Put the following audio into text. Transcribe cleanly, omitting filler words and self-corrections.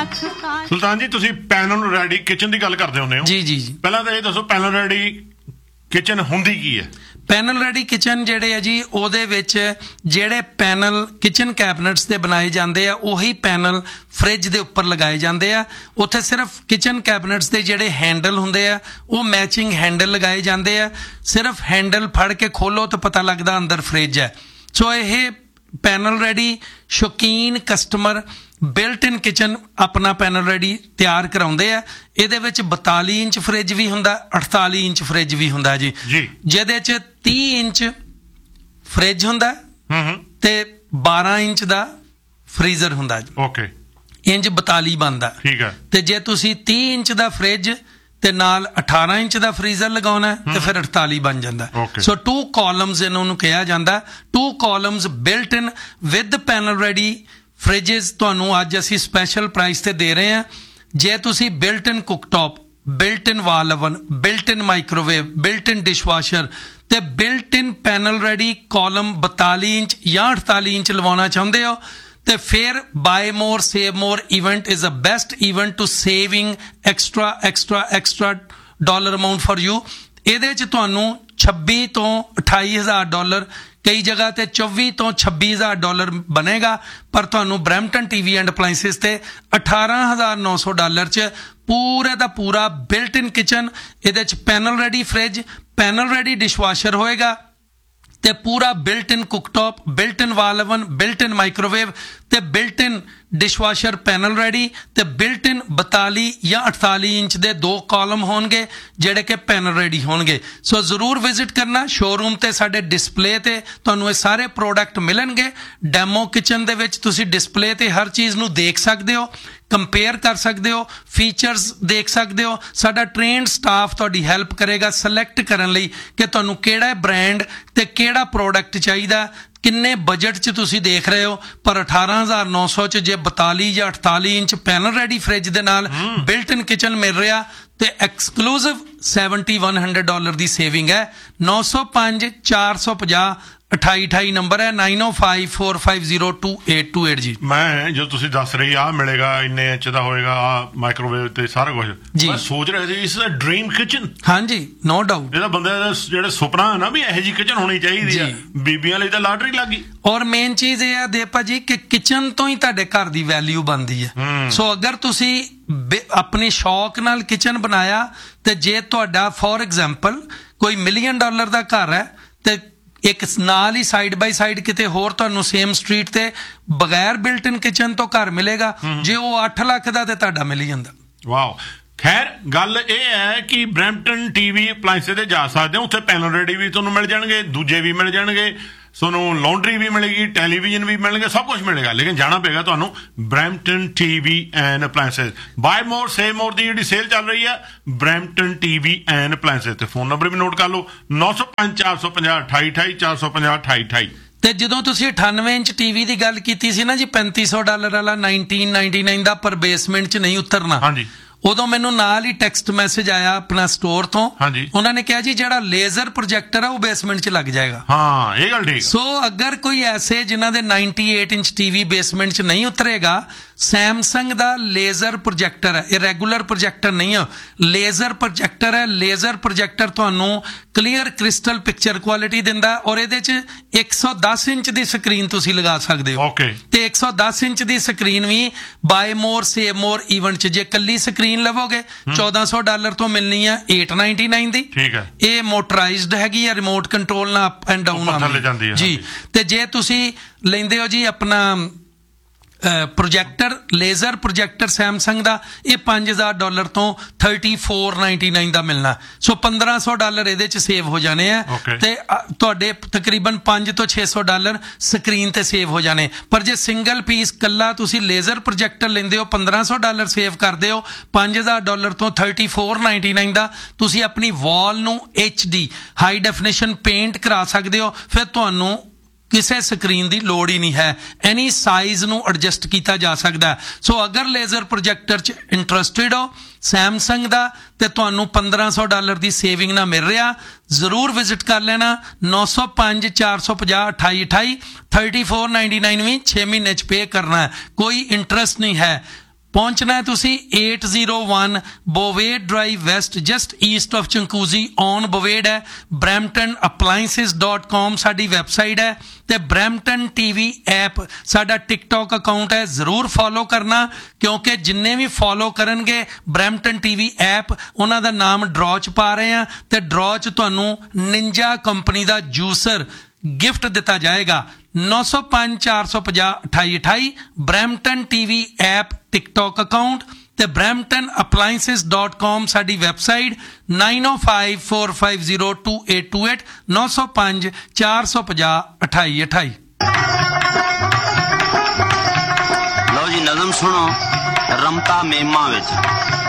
ਸੁਲਤਾਨ ਜੀ ਤੁਸੀਂ panel ready kitchen ਦੀ ਗੱਲ ਕਰਦੇ ਹੁੰਦੇ ਹੋ ਜੀ ਜੀ ਜੀ ਪਹਿਲਾਂ ਤਾਂ ਇਹ ਦੱਸੋ ਪੈਨਲ ਰੈਡੀ ਕਿਚਨ ਹੁੰਦੀ ਕੀ ਹੈ ਪੈਨਲ ਰੈਡੀ ਕਿਚਨ ਜਿਹੜੇ ਆ ਜੀ ਉਹਦੇ ਵਿੱਚ ਜਿਹੜੇ ਪੈਨਲ ਕਿਚਨ ਕੈਬਨਟਸ ਦੇ ਬਣਾਏ ਜਾਂਦੇ ਆ ਉਹੀ ਪੈਨਲ ਫ੍ਰਿਜ ਦੇ ਉੱਪਰ ਲਗਾਏ ਜਾਂਦੇ ਆ ਉੱਥੇ ਸਿਰਫ ਕਿਚਨ ਕੈਬਨਟਸ ਦੇ ਜਿਹੜੇ ਹੈਂਡਲ ਹੁੰਦੇ ਆ ਉਹ ਮੈਚਿੰਗ ਹੈਂਡਲ ਲਗਾਏ ਜਾਂਦੇ ਆ ਸਿਰਫ ਹੈਂਡਲ ਫੜ ਕੇ ਖੋਲੋ ਤਾਂ ਪਤਾ ਲੱਗਦਾ ਅੰਦਰ ਫ੍ਰਿਜ ਹੈ ਸੋ ਇਹ ਪੈਨਲ ਰੈਡੀ ਸ਼ੌਕੀਨ ਕਸਟਮਰ ਬਿਲਟ ਇਨ ਕਿਚਨ ਆਪਣਾ ਪੈਨਲ ਰੈਡੀ ਤਿਆਰ ਕਰਾਉਂਦੇ ਆ ਇਹਦੇ ਵਿੱਚ 42 ਇੰਚ ਫ੍ਰਿਜ ਵੀ ਹੁੰਦਾ 48 ਇੰਚ ਫ੍ਰਿਜ ਵੀ ਹੁੰਦਾ ਜੀ ਜਿਹਦੇ 'ਚ 30 ਇੰਚ ਫ੍ਰਿਜ ਹੁੰਦਾ ਤੇ 12 ਇੰਚ ਦਾ ਫ੍ਰੀਜ਼ਰ ਹੁੰਦਾ ਜੀ ਓਕੇ ਇੰਚ 42 ਬਣਦਾ ਠੀਕ ਹੈ ਤੇ ਜੇ ਤੁਸੀਂ 30 ਇੰਚ ਦਾ ਫ੍ਰਿਜ ਤੇ ਨਾਲ 18 ਇੰਚ ਦਾ ਫ੍ਰੀਜ਼ਰ ਲਗਾਉਣਾ ਤੇ ਫਿਰ 48 ਬਣ ਜਾਂਦਾ ਸੋ 2 ਕਾਲਮਸ ਇਹਨਾਂ ਨੂੰ ਕਿਹਾ ਜਾਂਦਾ 2 columns built in with panel ready fridges ਤੁਹਾਨੂੰ ਅੱਜ ਅਸੀਂ ਸਪੈਸ਼ਲ ਪ੍ਰਾਈਸ ਤੇ ਦੇ ਰਹੇ ਹਾਂ ਜੇ ਤੁਸੀਂ ਬਿਲਟ ਇਨ ਕੁੱਕਟੌਪ ਬਿਲਟ ਇਨ ਵਾਲ ਓਵਨ ਬਿਲਟ ਇਨ ਮਾਈਕ੍ਰੋਵੇਵ ਬਿਲਟ ਇਨ ਡਿਸ਼ਵਾਸ਼ਰ ਤੇ ਬਿਲਟ ਇਨ ਪੈਨਲ ਰੈਡੀ ਕਾਲਮ 42 ਇੰਚ ਜਾਂ 48 ਇੰਚ ਲਵਾਉਣਾ ਚਾਹੁੰਦੇ ਹੋ ਤੇ ਫਿਰ bye more save more event is a best event to saving extra dollar amount for you ਇਹਦੇ 'ਚ ਤੁਹਾਨੂੰ 26 ਤੋਂ 28 ਹਜ਼ਾਰ ਡਾਲਰ ਕਈ ਜਗ੍ਹਾ ਤੇ 24 ਤੋਂ 26 ਹਜ਼ਾਰ ਡਾਲਰ ਬਣੇਗਾ ਪਰ ਤੁਹਾਨੂੰ ਬਰੈਂਪਟਨ ਟੀਵੀ ਐਂਡ ਅਪਲਾਈਂਸਿਸ ਤੇ 18,900 ਡਾਲਰ 'ਚ ਪੂਰੇ ਦਾ ਪੂਰਾ ਬਿਲਟ ਇਨ ਕਿਚਨ ਇਹਦੇ 'ਚ panel ready fridge panel ready dishwasher ਹੋਏਗਾ ਤੇ ਪੂਰਾ ਬਿਲਟ ਇਨ ਕੁੱਕਟੌਪ ਬਿਲਟ ਇਨ ਵਾਲ ਓਵਨ ਬਿਲਟ ਇਨ ਮਾਈਕ੍ਰੋਵੇਵ ਤੇ ਬਿਲਟ ਇਨ ਡਿਸ਼ਵਾਸ਼ਰ ਪੈਨਲ ਰੈਡੀ ਤੇ ਬਿਲਟ ਇਨ 42 ਜਾਂ 48 ਇੰਚ ਦੇ 2 ਕਾਲਮ ਹੋਣਗੇ ਜਿਹੜੇ ਕਿ ਪੈਨਲ ਰੈਡੀ ਹੋਣਗੇ ਸੋ ਜ਼ਰੂਰ ਵਿਜ਼ਿਟ ਕਰਨਾ ਸ਼ੋਰੂਮ ਤੇ ਸਾਡੇ ਡਿਸਪਲੇ ਤੇ ਤੁਹਾਨੂੰ ਇਹ ਸਾਰੇ ਪ੍ਰੋਡਕਟ ਮਿਲਣਗੇ ਡੈਮੋ ਕਿਚਨ ਦੇ ਵਿੱਚ ਤੁਸੀਂ ਡਿਸਪਲੇ ਤੇ ਹਰ ਚੀਜ਼ ਨੂੰ ਦੇਖ ਸਕਦੇ ਹੋ ਕੰਪੇਅਰ ਕਰ ਸਕਦੇ ਹੋ ਫੀਚਰਸ ਦੇਖ ਸਕਦੇ ਹੋ ਸਾਡਾ ਟ੍ਰੇਨਡ ਸਟਾਫ ਤੁਹਾਡੀ ਹੈਲਪ ਕਰੇਗਾ ਸਿਲੈਕਟ ਕਰਨ ਲਈ ਕਿ ਤੁਹਾਨੂੰ ਕਿਹੜਾ ਬ੍ਰਾਂਡ ਤੇ ਕਿਹੜਾ ਪ੍ਰੋਡਕਟ ਚਾਹੀਦਾ ਕਿੰਨੇ ਬਜਟ 'ਚ ਤੁਸੀਂ ਦੇਖ ਰਹੇ ਹੋ ਪਰ 18,900 'ਚ ਜੇ 42 ਜਾਂ 48 ਇੰਚ ਪੈਨਲ ਰੈਡੀ ਫ੍ਰਿਜ ਦੇ ਨਾਲ ਬਿਲਟ ਇਨ ਕਿਚਨ ਮਿਲ ਰਿਹਾ ਤੇ ਐਕਸਕਲੂਸਿਵ $7,100 ਦੀ ਸੇਵਿੰਗ ਹੈ 905 450 2828 ਨੰਬਰ ਹੈ 9054502828 ਜੀ ਮੈਂ ਜਦੋਂ ਤੁਸੀਂ ਦੱਸ ਰਹੀ ਆ ਮਿਲੇਗਾ ਇੰਨੇ ਇੰਚ ਦਾ ਹੋਏਗਾ ਆ ਮਾਈਕ੍ਰੋਵੇਵ ਤੇ ਸਾਰਾ ਕੁਝ ਮੈਂ ਸੋਚ ਰਿਹਾ ਸੀ ਇਸ ਦਾ ਡ੍ਰੀਮ ਕਿਚਨ ਹਾਂਜੀ ਨੋ ਡਾਊਟ ਇਹਦਾ ਬੰਦੇ ਦਾ ਜਿਹੜਾ ਸੁਪਨਾ ਹੈ ਨਾ ਵੀ ਇਹੋ ਜੀ ਕਿਚਨ ਹੋਣੀ ਚਾਹੀਦੀ ਆ ਬੀਬੀਆਂ ਲਈ ਤਾਂ ਲਾਟਰੀ ਲੱਗੀ ਔਰ ਮੇਨ ਚੀਜ਼ ਇਹ ਆ ਦੇਪਾ ਜੀ ਕਿ ਕਿਚਨ ਤੋਂ ਹੀ ਤੁਹਾਡੇ ਘਰ ਦੀ ਵੈਲਿਊ ਬਣਦੀ ਹੈ ਸੋ ਅਗਰ ਤੁਸੀਂ ਆਪਣੀ ਸ਼ੌਕ ਨਾਲ ਕਿਚਨ ਬਣਾਇਆ ਤੇ ਜੇ ਤੁਹਾਡਾ ਫੋਰ ਐਗਜ਼ਾਮਪਲ ਕੋਈ $1 ਮਿਲੀਅਨ ਦਾ ਘਰ ਹੈ ਤੇ ਇੱਕ ਨਾਲ ਹੀ ਸਾਈਡ ਬਾਈ ਸਾਈਡ ਕਿਤੇ ਹੋਰ ਤੁਹਾਨੂੰ ਸੇਮ ਸਟਰੀਟ ਤੇ ਬਗੈਰ ਬਿਲਟ ਇਨ ਕਿਚਨ ਤੋਂ ਘਰ ਮਿਲੇਗਾ ਜੇ ਉਹ 8 ਲੱਖ ਦਾ ਤੇ ਤੁਹਾਡਾ ਮਿਲ ਜਾਂਦਾ ਵਾਓ ਖੈਰ ਗੱਲ ਇਹ ਹੈ ਕਿ ਬਰੈਂਪਟਨ ਟੀਵੀ ਅਪਲਾਈਂਸਿਸ ਤੇ ਜਾ ਸਕਦੇ ਹੋ ਉੱਥੇ ਪੈਨਲ ਰੈਡੀ ਵੀ ਤੁਹਾਨੂੰ ਮਿਲ ਜਾਣਗੇ ਦੂਜੇ ਵੀ ਮਿਲ ਜਾਣਗੇ ਤੁਹਾਨੂੰ ਲਾਂਡਰੀ ਵੀ ਮਿਲੇਗੀ ਟੈਲੀਵਿਜ਼ਨ ਵੀ ਮਿਲਣਗੇ ਸਭ ਕੁਝ ਮਿਲੇਗਾ ਲੇਕਿਨ ਜਾਣਾ ਪਏਗਾ ਤੁਹਾਨੂੰ Brampton TV and ਅਪਲਾਈਂਸਿਸ bye more save ਮੋਰ ਦੀ ਜਿਹੜੀ ਸੇਲ ਚੱਲ ਰਹੀ ਹੈ ਬਰੈਂਪਟਨ ਟੀਵੀ ਐਂਡ ਅਪਲਾਈਂਸਿਸ ਤੇ ਫੋਨ ਨੰਬਰ ਵੀ ਨੋਟ ਕਰ ਲਓ 905 450 2828 450 2828 ਤੇ ਜਦੋਂ ਤੁਸੀਂ 98 ਇੰਚ ਟੀਵੀ ਦੀ ਗੱਲ ਕੀਤੀ ਸੀ ਨਾ ਜੀ $3,500 ਵਾਲਾ 1999 ਦਾ ਪਰ ਬੇਸਮੈਂਟ 'ਚ ਨਹੀਂ ਉਤਰਨਾ ਹਾਂਜੀ ਉਦੋਂ ਮੈਨੂੰ ਨਾਲ ਹੀ ਟੈਕਸਟ ਮੈਸੇਜ ਆਇਆ ਆਪਣਾ ਸਟੋਰ ਤੋਂ ਉਹਨਾਂ ਨੇ ਕਿਹਾ ਜੀ ਜਿਹੜਾ ਲੇਜ਼ਰ ਪ੍ਰੋਜੈਕਟਰ ਆ ਉਹ ਬੇਸਮੈਂਟ 'ਚ ਲੱਗ ਜਾਏਗਾ ਹਾਂ ਇਹ ਗੱਲ ਠੀਕ ਸੋ ਅਗਰ ਕੋਈ ਐਸੇ ਜਿਨ੍ਹਾਂ ਦੇ 98 ਇੰਚ ਟੀਵੀ ਬੇਸਮੈਂਟ 'ਚ ਨਹੀਂ ਉਤਰੇਗਾ ਸੈਮਸੰਗ ਦਾ ਲੇਜ਼ਰ ਪ੍ਰੋਜੈਕਟਰ ਹੈ ਇਹ ਰੈਗੂਲਰ ਪ੍ਰੋਜੈਕਟਰ ਨਹੀਂ ਹੈ ਲੇਜ਼ਰ ਪ੍ਰੋਜੈਕਟਰ ਹੈ ਲੇਜ਼ਰ ਪ੍ਰੋਜੈਕਟਰ ਤੁਹਾਨੂੰ ਕਲੀਅਰ ਕ੍ਰਿਸਟਲ ਪਿਕਚਰ ਕੁਆਲਿਟੀ ਦਿੰਦਾ ਔਰ ਇਹਦੇ 'ਚ 110 ਇੰਚ ਦੀ ਸਕਰੀਨ ਤੁਸੀਂ ਲਗਾ ਸਕਦੇ ਹੋ ਤੇ 110 ਇੰਚ ਦੀ ਸਕਰੀਨ ਵੀ ਬਾਏ ਮੋਰ ਸੇਵ ਮੋਰ ਇਵੈਂਟ 'ਚ ਜੇ ਕੱਲੀ ਸਕਰੀਨ ਲਵੋਗੇ $1,400 ਤੋਂ ਮਿਲਣੀ ਆ $899 ਦੀ ਠੀਕ ਹੈ ਇਹ ਮੋਟਰਾਈਜ਼ਡ ਹੈਗੀ ਆ ਰਿਮੋਟ ਕੰਟਰੋਲ ਨਾਲ ਅਪ ਐਂਡ ਡਾਊਨ ਆਉਂਦੀ ਜੀ ਤੇ ਜੇ ਤੁਸੀਂ ਲੈਂਦੇ ਹੋ ਜੀ ਆਪਣਾ ਪ੍ਰੋਜੈਕਟਰ ਲੇਜ਼ਰ ਪ੍ਰੋਜੈਕਟਰ ਸੈਮਸੰਗ ਦਾ ਇਹ $5,000 ਤੋਂ $3,499 ਦਾ ਮਿਲਣਾ ਸੋ $1,500 ਇਹਦੇ 'ਚ ਸੇਵ ਹੋ ਜਾਣੇ ਆ ਤੇ ਤੁਹਾਡੇ ਤਕਰੀਬਨ $500 ਤੋਂ $600 ਸਕਰੀਨ ਤੇ ਸੇਵ ਹੋ ਜਾਣੇ ਪਰ ਜੇ ਸਿੰਗਲ ਪੀਸ ਕੱਲਾ ਤੁਸੀਂ ਲੇਜ਼ਰ ਪ੍ਰੋਜੈਕਟਰ ਲੈਂਦੇ ਹੋ $1,500 ਸੇਵ ਕਰਦੇ ਹੋ $5,000 ਤੋਂ $3,499 ਦਾ ਤੁਸੀਂ ਆਪਣੀ ਵਾਲ ਨੂੰ HD ਹਾਈ ਡੈਫੀਨੇਸ਼ਨ ਪੇਂਟ ਕਰਾ ਸਕਦੇ ਹੋ ਫਿਰ ਤੁਹਾਨੂੰ ਕਿਸੇ ਸਕਰੀਨ ਦੀ ਲੋੜ ਹੀ ਨਹੀਂ ਹੈ ਐਨੀ ਸਾਈਜ਼ ਨੂੰ ਐਡਜਸਟ ਕੀਤਾ ਜਾ ਸਕਦਾ ਸੋ ਅਗਰ ਲੇਜ਼ਰ ਪ੍ਰੋਜੈਕਟਰ 'ਚ ਇੰਟਰਸਟਿਡ ਹੋ ਸੈਮਸੰਗ ਦਾ ਤੇ ਤੁਹਾਨੂੰ $1,500 ਦੀ ਸੇਵਿੰਗ ਨਾਲ ਮਿਲ ਰਿਹਾ ਜ਼ਰੂਰ ਵਿਜ਼ਿਟ ਕਰ ਲੈਣਾ 905 450 2828 $3,499 ਵੀ 6 ਮਹੀਨੇ 'ਚ ਪੇ ਕਰਨਾ ਹੈ ਕੋਈ ਇੰਟਰਸਟ ਨਹੀਂ ਹੈ ਪਹੁੰਚਣਾ ਹੈ ਤੁਸੀਂ 801 ਬੋਵੇਡ drive West, just East of ਚੰਕੂਜ਼ੀ on ਬੋਵੇਡ ਹੈ। bramptonappliances.com ਸਾਡੀ ਵੈਬਸਾਈਟ ਹੈ, ਤੇ ਬਰੈਂਪਟਨ ਟੀਵੀ ਐਪ ਸਾਡਾ ਟਿਕਟੌਕ ਅਕਾਊਂਟ ਹੈ, ਜ਼ਰੂਰ ਫੋਲੋ ਕਰਨਾ, ਕਿਉਂਕਿ ਜਿੰਨੇ ਵੀ ਫੋਲੋ ਕਰਨਗੇ ਬਰੈਂਪਟਨ ਟੀਵੀ ਐਪ, ਉਹਨਾਂ ਦਾ ਨਾਮ ਡਰਾਅ 'ਚ ਪਾ ਰਹੇ ਆ, ਤੇ ਡਰਾਅ 'ਚ ਤੁਹਾਨੂੰ ਨਿੰਜਾ ਕੰਪਨੀ ਦਾ ਜੂਸਰ ਗਿਫਟ ਦਿੱਤਾ ਜਾਏਗਾ। 905 450 2828 Brampton TV app TikTok account, ਤੇ bramptonappliances.com ਸਾਡੀ ਵੈਬਸਾਈਟ, 905 450 2828 905 450 2828। ਲਓ ਜੀ ਨਜ਼ਮ ਸੁਣੋ ਰਮਤਾ ਮੇਮਾ ਵਿੱਚ।